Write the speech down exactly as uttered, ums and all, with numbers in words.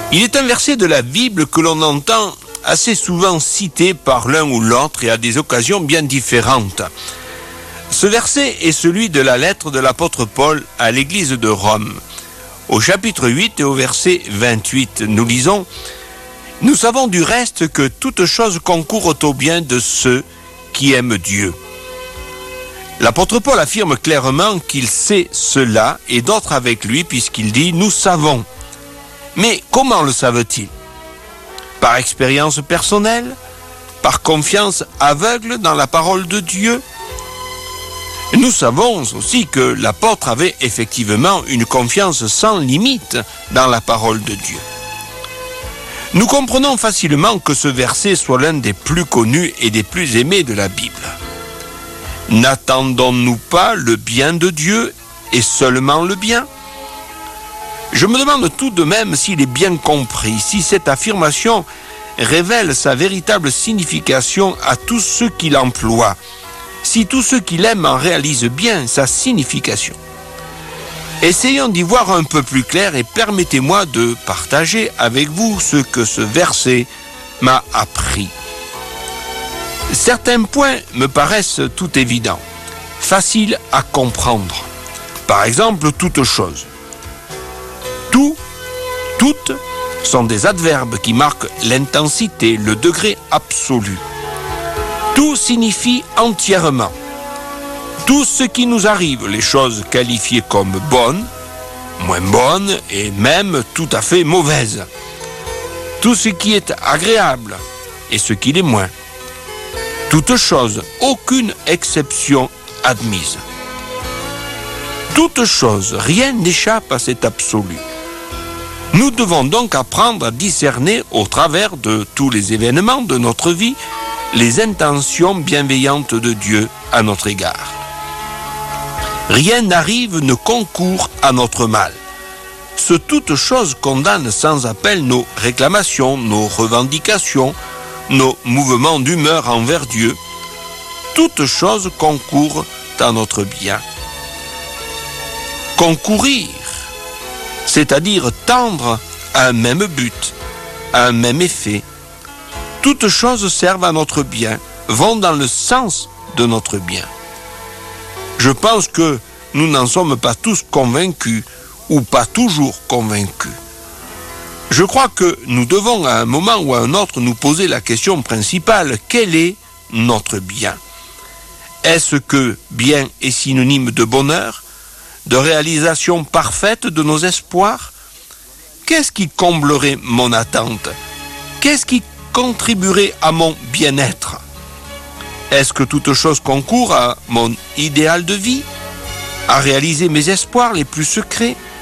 Il est un verset de la Bible que l'on entend assez souvent cité par l'un ou l'autre et à des occasions bien différentes. Ce verset est celui de la lettre de l'apôtre Paul à l'église de Rome. Au chapitre huit et au verset vingt-huit, nous lisons « Nous savons du reste que toute chose concourt au bien de ceux qui aiment Dieu. » L'apôtre Paul affirme clairement qu'il sait cela et d'autres avec lui puisqu'il dit « Nous savons ». Mais comment le savent-ils? Par expérience personnelle? Par confiance aveugle dans la parole de Dieu? Nous savons aussi que l'apôtre avait effectivement une confiance sans limite dans la parole de Dieu. Nous comprenons facilement que ce verset soit l'un des plus connus et des plus aimés de la Bible. N'attendons-nous pas le bien de Dieu et seulement le bien? Je me demande tout de même s'il est bien compris, si cette affirmation révèle sa véritable signification à tous ceux qui l'emploient, si tous ceux qui l'aiment en réalisent bien sa signification. Essayons d'y voir un peu plus clair et permettez-moi de partager avec vous ce que ce verset m'a appris. Certains points me paraissent tout évidents, faciles à comprendre. Par exemple, toute chose. Tout, toutes sont des adverbes qui marquent l'intensité, le degré absolu. Tout signifie entièrement. Tout ce qui nous arrive, les choses qualifiées comme bonnes, moins bonnes et même tout à fait mauvaises. Tout ce qui est agréable et ce qui l'est moins. Toute chose, aucune exception admise. Toute chose, rien n'échappe à cet absolu. Nous devons donc apprendre à discerner au travers de tous les événements de notre vie les intentions bienveillantes de Dieu à notre égard. Rien n'arrive ne concourt à notre mal. Ce toute chose condamne sans appel nos réclamations, nos revendications, nos mouvements d'humeur envers Dieu. Toute chose concourt à notre bien. Concourir, c'est-à-dire tendre à un même but, à un même effet. Toutes choses servent à notre bien, vont dans le sens de notre bien. Je pense que nous n'en sommes pas tous convaincus, ou pas toujours convaincus. Je crois que nous devons à un moment ou à un autre nous poser la question principale, quel est notre bien? Est-ce que bien est synonyme de bonheur, de réalisation parfaite de nos espoirs? Qu'est-ce qui comblerait mon attente? Qu'est-ce qui contribuerait à mon bien-être? Est-ce que toute chose concourt à mon idéal de vie, à réaliser mes espoirs les plus secrets,